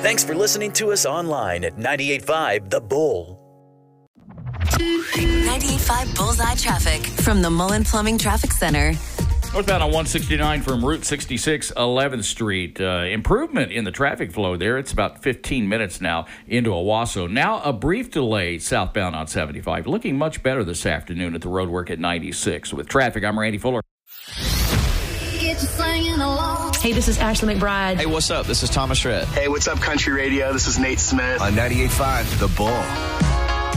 Thanks for listening to us online at 98.5 The Bull. 98.5 Bullseye Traffic from the Mullen Plumbing Traffic Center. Northbound on 169 from Route 66, 11th Street. Improvement in the traffic flow there. It's about 15 minutes now into Owasso. Now a brief delay southbound on 75. Looking much better this afternoon at the roadwork at 96. With traffic, I'm Randy Fuller. Hey, this is Ashley McBride. Hey, what's up? This is Thomas Rhett. Hey, what's up, Country Radio? This is Nate Smith. On 98.5 The Bull.